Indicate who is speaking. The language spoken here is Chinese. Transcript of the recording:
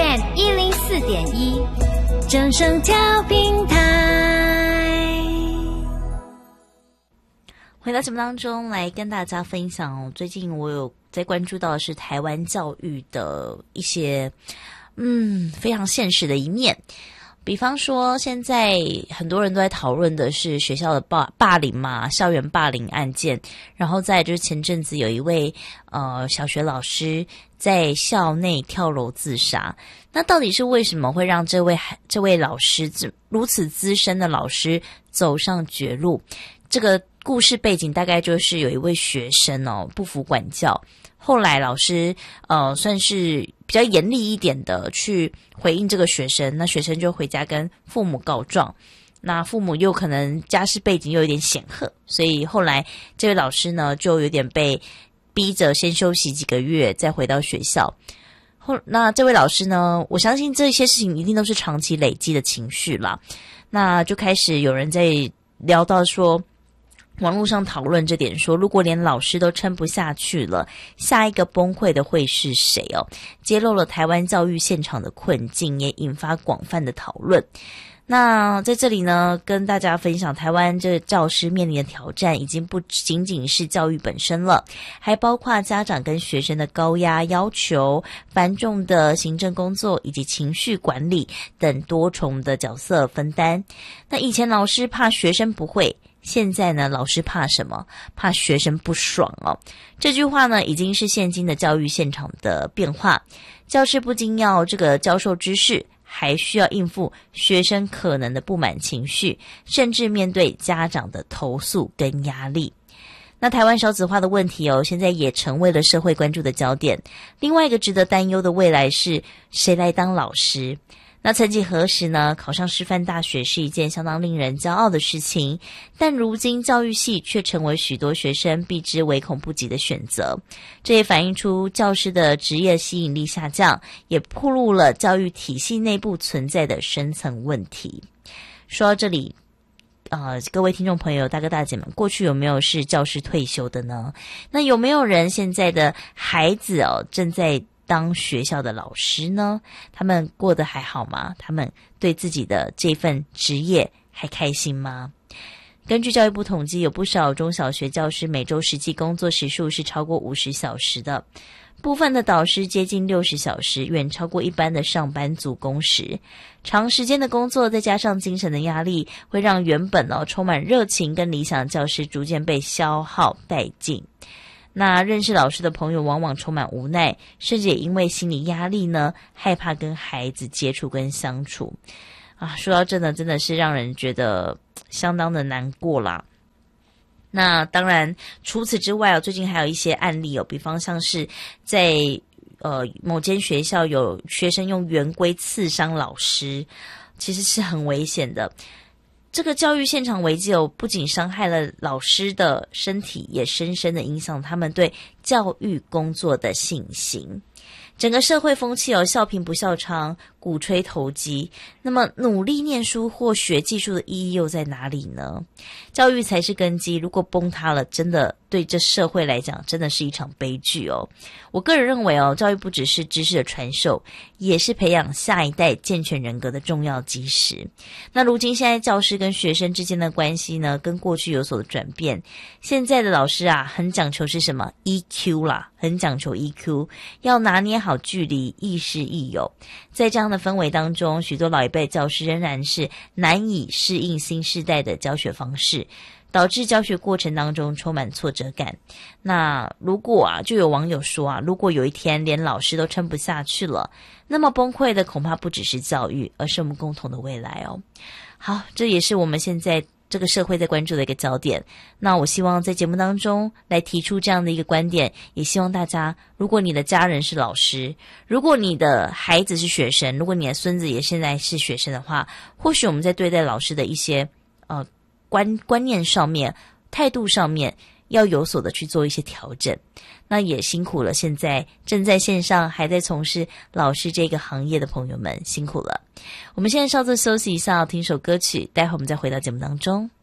Speaker 1: FM 104.1，正声调频台。
Speaker 2: 回到节目当中来跟大家分享最近我有在关注到的是台湾教育的一些非常现实的一面。比方说现在很多人都在讨论的是学校的霸凌嘛，校园霸凌案件，然后再就是前阵子有一位小学老师在校内跳楼自杀。那到底是为什么会让这位老师如此资深的老师走上绝路？这个故事背景大概就是有一位学生不服管教，后来老师算是比较严厉一点的去回应这个学生，那学生就回家跟父母告状，那父母又可能家世背景又有点显赫，所以后来这位老师呢就有点被逼着先休息几个月再回到学校。那这位老师呢，我相信这些事情一定都是长期累积的情绪啦，那就开始有人在聊到说，网络上讨论这点说，如果连老师都撑不下去了，下一个崩溃的会是谁揭露了台湾教育现场的困境，也引发广泛的讨论。那在这里呢，跟大家分享台湾这教师面临的挑战已经不仅仅是教育本身了，还包括家长跟学生的高压要求、繁重的行政工作以及情绪管理等多重的角色分担。那以前老师怕学生不会，现在呢，老师怕什么？怕学生不爽这句话呢，已经是现今的教育现场的变化。教师不仅要这个教授知识，还需要应付学生可能的不满情绪，甚至面对家长的投诉跟压力。那台湾少子化的问题现在也成为了社会关注的焦点。另外一个值得担忧的未来是谁来当老师？那曾几何时呢，考上师范大学是一件相当令人骄傲的事情，但如今教育系却成为许多学生避之唯恐不及的选择。这也反映出教师的职业吸引力下降，也暴露了教育体系内部存在的深层问题。说到这里各位听众朋友大哥大姐们，过去有没有是教师退休的呢？那有没有人现在的孩子正在当学校的老师呢？他们过得还好吗？他们对自己的这份职业还开心吗？根据教育部统计，有不少中小学教师每周实际工作时数是超过50小时的，部分的导师接近60小时，远超过一般的上班族工时。长时间的工作再加上精神的压力，会让原本充满热情跟理想的教师逐渐被消耗殆尽。那认识老师的朋友往往充满无奈，甚至也因为心理压力呢，害怕跟孩子接触跟相处说到真的是让人觉得相当的难过啦。那当然除此之外最近还有一些案例比方像是在某间学校有学生用圆规刺伤老师，其实是很危险的。这个教育现场危机不仅伤害了老师的身体，也深深的影响他们对教育工作的信心。整个社会风气笑贫不笑娼，鼓吹投机，那么努力念书或学技术的意义又在哪里呢？教育才是根基，如果崩塌了，真的对这社会来讲真的是一场悲剧我个人认为教育不只是知识的传授，也是培养下一代健全人格的重要基石。那如今现在教师跟学生之间的关系呢，跟过去有所转变。现在的老师很讲求是什么 EQ 啦，很讲求 EQ， 要拿捏好距离，亦师亦友。在这样的氛围当中，许多老一辈教师仍然是难以适应新世代的教学方式，导致教学过程当中充满挫折感。那如果就有网友说如果有一天连老师都撑不下去了，那么崩溃的恐怕不只是教育，而是我们共同的未来好，这也是我们现在这个社会在关注的一个焦点。那我希望在节目当中来提出这样的一个观点，也希望大家，如果你的家人是老师，如果你的孩子是学生，如果你的孙子也现在是学生的话，或许我们在对待老师的一些观念上面、态度上面要有所的去做一些调整。那也辛苦了现在正在线上还在从事老师这个行业的朋友们，辛苦了。我们现在稍作休息一下，听首歌曲，待会我们再回到节目当中。